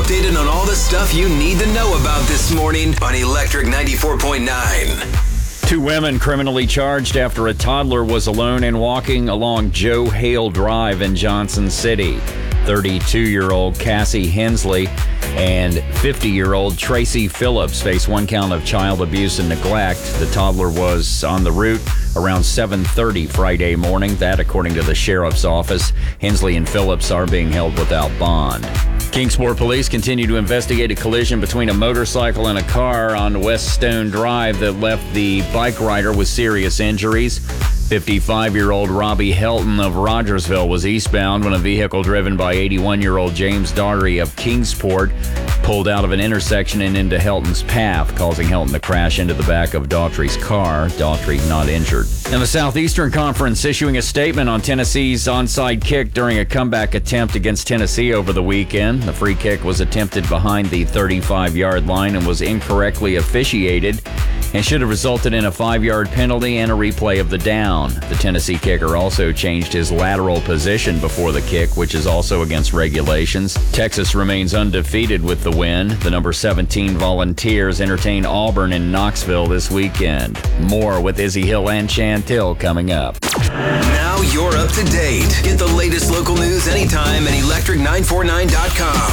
updated on all the stuff you need to know about this morning on Electric 94.9. Two women criminally charged after a toddler was alone and walking along Joe Hale Drive in Johnson City. 32-year-old Cassie Hensley and 50-year-old Tracy Phillips face one count of child abuse and neglect. The toddler was on the route around 7:30 Friday morning. That, according to the sheriff's office. Hensley and Phillips are being held without bond. Kingsport police continue to investigate a collision between a motorcycle and a car on West Stone Drive that left the bike rider with serious injuries. 55-year-old Robbie Helton of Rogersville was eastbound when a vehicle driven by 81-year-old James Daugherty of Kingsport pulled out of an intersection and into Helton's path, causing Helton to crash into the back of Daugherty's car. Daugherty not injured. And the Southeastern Conference issuing a statement on Tennessee's onside kick during a comeback attempt against Tennessee over the weekend. The free kick was attempted behind the 35-yard line and was incorrectly officiated and should have resulted in a 5-yard penalty and a replay of the down. The Tennessee kicker also changed his lateral position before the kick, which is also against regulations. Texas remains undefeated with the win. The number 17 Volunteers entertain Auburn in Knoxville this weekend. More with Izzy Hill and Chantil coming up. Now you're up to date. Get the latest local news anytime at electric949.com.